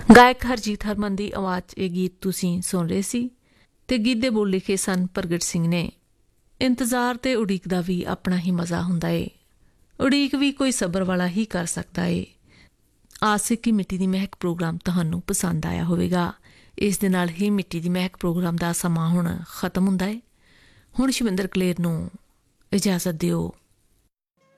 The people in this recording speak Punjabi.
ਗਾਇਕ ਹਰਜੀਤ ਹਰਮਨ ਦੀ ਆਵਾਜ਼ 'ਚ ਇਹ ਗੀਤ ਤੁਸੀਂ ਸੁਣ ਰਹੇ ਸੀ ਤੇ ਗੀਤ ਦੇ ਬੋਲ ਲਿਖੇ ਸਨ ਪ੍ਰਗਟ ਸਿੰਘ ਨੇ। ਇੰਤਜ਼ਾਰ ਤੇ ਉਡੀਕ ਦਾ ਵੀ ਆਪਣਾ ਹੀ ਮਜ਼ਾ ਹੁੰਦਾ ਏ। ਉਡੀਕ ਵੀ ਕੋਈ ਸਬਰ ਵਾਲਾ ਹੀ ਕਰ ਸਕਦਾ ਏ। ਆਸ ਹੈ ਕਿ ਮਿੱਟੀ ਦੀ ਮਹਿਕ ਪ੍ਰੋਗਰਾਮ ਤੁਹਾਨੂੰ ਪਸੰਦ ਆਇਆ ਹੋਵੇਗਾ। ਇਸ ਦੇ ਨਾਲ ਹੀ ਮਿੱਟੀ ਦੀ ਮਹਿਕ ਪ੍ਰੋਗਰਾਮ ਦਾ ਸਮਾਂ ਹੁਣ ਖਤਮ ਹੁੰਦਾ ਏ। ਹੁਣ ਸ਼ਿਵਿੰਦਰ ਕਲੇਰ ਨੂੰ ਇਜਾਜ਼ਤ ਦਿਓ।